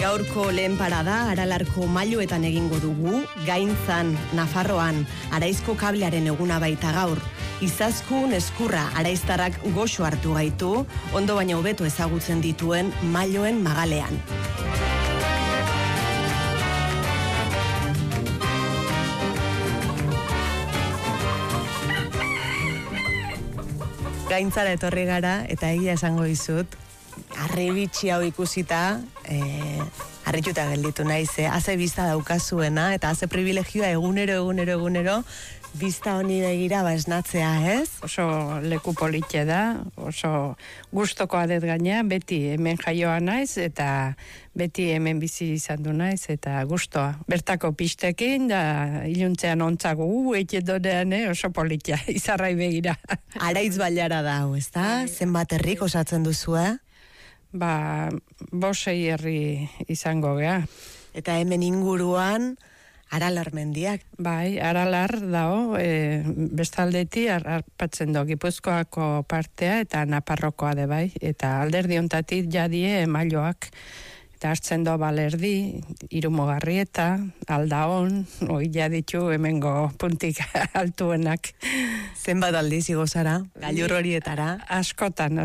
Gaurko lehen parada Aralarko mailuetan egingo dugu, Gaintzan, Nafarroan, Araizko kablearen eguna baita gaur. Izaskun eskurra araiztarrak goxo hartu gaitu, ondo baina hobeto ezagutzen dituen mailuen magalean. Gaintzara etorri gara, eta egia esango dizut, harribitxi hau ikusita, harrituta gelditu naiz, haze bizta daukazuena, eta haze privilegioa egunero, bizta honi begira esnatzea, ez? Oso leku politxe da, oso gustokoa dut gaina, beti hemen jaioa naiz, eta beti hemen bizi izan du naiz, eta gustoa. Bertako pistekin, da iluntzean ontzago, eitedonean, oso politxa, izarrai begira. Araiz bailara da, ez da? Zenbat herrik osatzen duzu, Ba, 5 herri izango gea. Eta hemen inguruan, Aralar mendiak. Bai, Aralar dao, bestaldeti arpatzen do, Gipuzkoako partea eta Naparrokoa de bai. Eta alderdi ontatik jadie mailoak. Eta hartzen do Balerdi, Irumogarrieta, Aldaon, ja ditu hemengo puntik altuenak. Zenbat aldiz igo zara, gailur horietara? Askotan